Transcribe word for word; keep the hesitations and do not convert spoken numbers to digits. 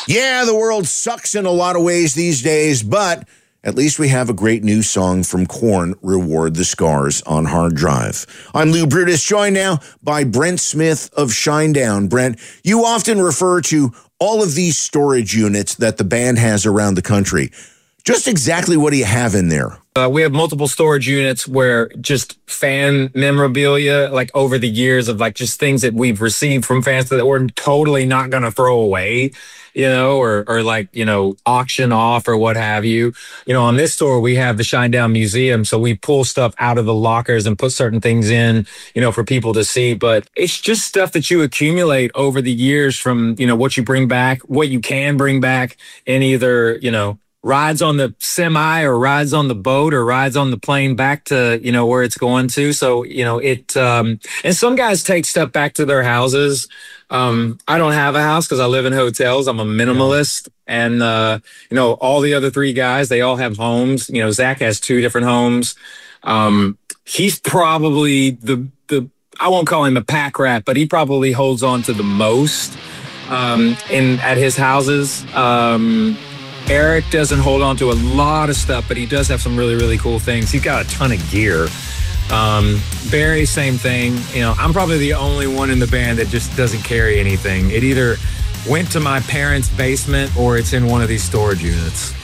Yeah, the world sucks in a lot of ways these days, but at least we have a great new song from Korn, Reward the Scars, on hard drive. I'm Lou Brutus, joined now by Brent Smith of Shinedown. Brent, you often refer to all of these storage units that the band has around the country. Just exactly what do you have in there? Uh, we have multiple storage units where just fan memorabilia, like over the years of like just things that we've received from fans that we're totally not going to throw away, you know, or, or like, you know, auction off or what have you. You know, on this store, we have the Shinedown Museum. So we pull stuff out of the lockers and put certain things in, you know, for people to see. But it's just stuff that you accumulate over the years from, you know, what you bring back, what you can bring back in either, you know, rides on the semi or rides on the boat or rides on the plane back to, you know, where it's going to. So, you know, it, um, and some guys take stuff back to their houses. Um, I don't have a house because I live in hotels. I'm a minimalist. And, uh, you know, all the other three guys, they all have homes. You know, Zach has two different homes. Um, he's probably the, the, I won't call him a pack rat, but he probably holds on to the most, um, in, at his houses. Um, Eric doesn't hold on to a lot of stuff, but he does have some really, really cool things. He's got a ton of gear. Um, Barry, same thing. You know, I'm probably the only one in the band that just doesn't carry anything. It either went to my parents' basement or it's in one of these storage units.